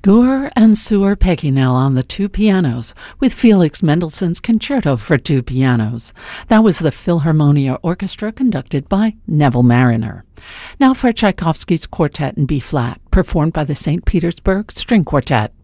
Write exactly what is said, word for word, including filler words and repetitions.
Gur and Sur Pekinel on the two pianos, with Felix Mendelssohn's Concerto for two pianos. That was the Philharmonia Orchestra conducted by Neville Marriner. Now for Tchaikovsky's Quartet in B-flat, performed by the Saint Petersburg String Quartet.